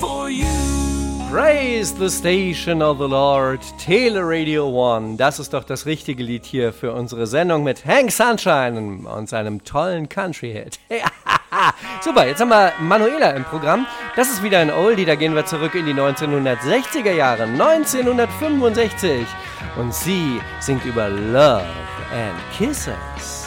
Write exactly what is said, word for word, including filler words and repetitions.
for you. Praise the station of the Lord, Teleradio One. Das ist doch das richtige Lied hier für unsere Sendung mit Hank Sunshine und seinem tollen Country-Hit. Super, jetzt haben wir Manuela im Programm. Das ist wieder ein Oldie, da gehen wir zurück in die neunzehnhundertsechziger Jahre, neunzehnhundertfünfundsechzig. Und sie singt über Love and Kisses.